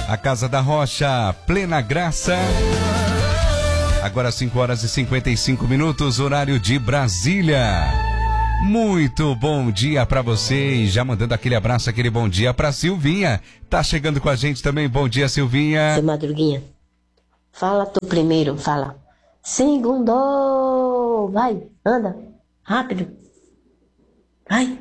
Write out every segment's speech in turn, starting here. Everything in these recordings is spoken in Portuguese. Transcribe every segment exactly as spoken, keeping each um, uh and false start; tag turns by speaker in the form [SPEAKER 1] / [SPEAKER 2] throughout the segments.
[SPEAKER 1] A Casa da Rocha, plena graça. Agora cinco horas e cinquenta e cinco minutos, horário de Brasília. Muito bom dia pra você e já mandando aquele abraço, aquele bom dia pra Silvinha. Tá chegando com a gente também, bom dia Silvinha.
[SPEAKER 2] Seu Madruguinha, fala tu primeiro, fala. Segundo, vai, anda, rápido, vai.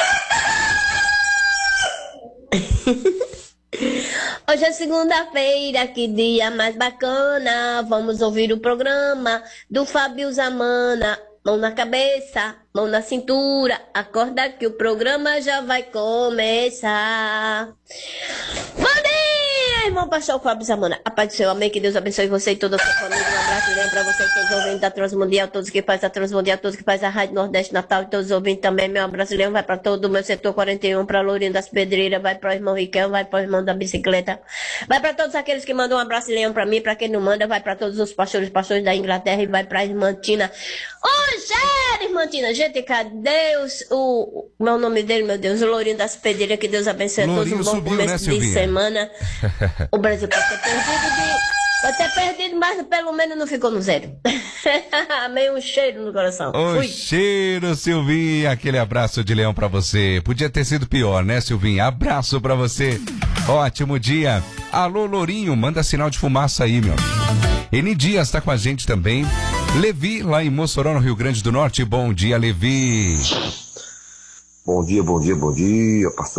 [SPEAKER 2] Hoje é segunda-feira, que dia mais bacana. Vamos ouvir o programa do Fábio Zamana. Mão na cabeça, mão na cintura. Acorda que o programa já vai começar. Bom dia, irmão pastor Fábio Zamana. A paz do Senhor, amém. Que Deus abençoe você e toda a sua família. Um abraço grande pra você, todos os ouvintes da Transmundial, todos que fazem a Transmundial, todos que fazem a Rádio Nordeste Natal e todos os ouvintes também. Meu abraço grande vai pra todo o meu setor quarenta e um, pra Lourinho das Pedreiras, vai pro irmão Riquel, vai pro irmão da bicicleta. Vai pra todos aqueles que mandam um abraço leão pra mim, pra quem não manda, vai pra todos os pastores, pastores da Inglaterra e vai pra irmã Tina. Ô, irmã Tina, gente, cadê os, o, o meu nome dele, meu Deus, o Lourinho das Pedreiras, que Deus abençoe a todos, um bom
[SPEAKER 1] subiu,
[SPEAKER 2] começo
[SPEAKER 1] né,
[SPEAKER 2] de semana. O Brasil pode ter perdido de... Pode ter perdido, mas pelo menos não ficou no zero. Meio um cheiro no coração.
[SPEAKER 1] Ô,
[SPEAKER 2] Fui.
[SPEAKER 1] cheiro, Silvinha. Aquele abraço de leão pra você. Podia ter sido pior, né, Silvinha? Abraço pra você. Ótimo dia. Alô, Lourinho, manda sinal de fumaça aí, meu. N Dias tá com a gente também. Levi, lá em Mossoró, no Rio Grande do Norte. Bom dia, Levi.
[SPEAKER 3] Bom dia, bom dia, bom dia, pastor